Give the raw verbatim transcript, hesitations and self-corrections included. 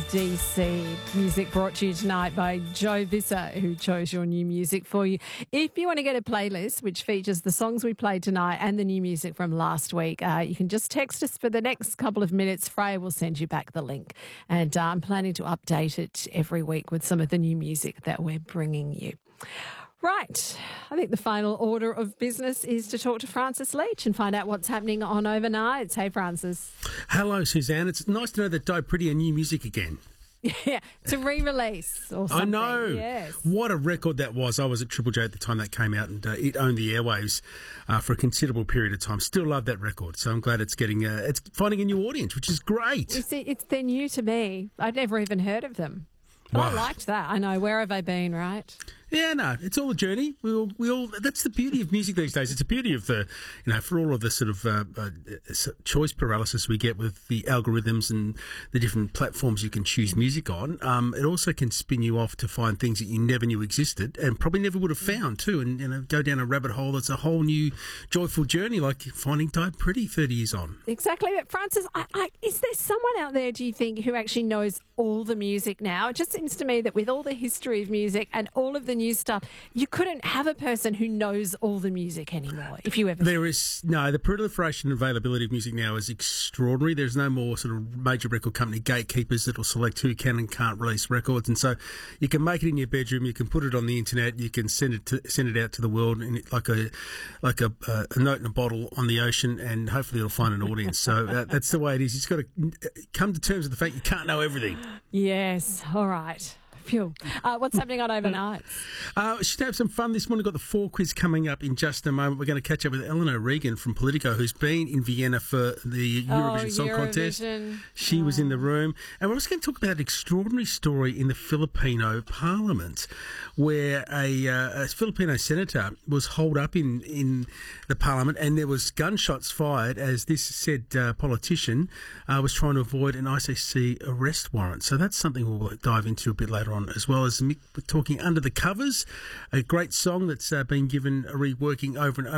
D C. Music brought to you tonight by Joe Visser, who chose your new music for you. If you want to get a playlist which features the songs we played tonight and the new music from last week, uh, you can just text us for the next couple of minutes. Freya will send you back the link. And uh, I'm planning to update it every week with some of the new music that we're bringing you. Right. I think the final order of business is to talk to Francis Leach and find out what's happening on overnights. Hey, Francis. Hello, Suzanne. It's nice to know that Die Pretty are new music again. Yeah, to re-release or something. I know. Yes. What a record that was. I was at Triple J at the time that came out, and uh, it owned the airwaves uh, for a considerable period of time. Still love that record, so I'm glad it's getting uh, it's finding a new audience, which is great. You see, it's they're new to me. I'd never even heard of them. But Wow. I liked that. I know. Where have they been, right? Yeah, no, it's all a journey. We all, we all. That's the beauty of music these days. It's the beauty of the, you know, for all of the sort of uh, uh, choice paralysis we get with the algorithms and the different platforms you can choose music on. Um, it also can spin you off to find things that you never knew existed and probably never would have found too. And you know, go down a rabbit hole that's a whole new joyful journey, like finding Die Pretty thirty years on. Exactly. But Francis, I, I, is there someone out there, do you think, who actually knows all the music now? It just seems to me that with all the history of music and all of the new stuff, you couldn't have a person who knows all the music anymore, if you ever... There is, no, the proliferation and availability of music now is extraordinary. There's no more sort of major record company gatekeepers that will select who can and can't release records. And so you can make it in your bedroom, you can put it on the internet, you can send it to, send it out to the world in it like a like a, uh, a note in a bottle on the ocean, and hopefully it'll find an audience. So uh, that's the way it is. You've got to come to terms with the fact you can't know everything. Yes. All right. Phew. Uh, what's happening on overnight? Uh, should have some fun this morning. Got the four quiz coming up in just a moment. We're going to catch up with Eleanor Regan from Politico, who's been in Vienna for the Eurovision oh, Song Eurovision. Contest. She oh. was in the room. And we're also going to talk about an extraordinary story in the Filipino Parliament where a, uh, a Filipino senator was holed up in, in the Parliament, and there was gunshots fired as this said uh, politician uh, was trying to avoid an I C C arrest warrant. So that's something we'll dive into a bit later on, as well as Mick talking Under the Covers, a great song that's uh, been given a reworking over and over.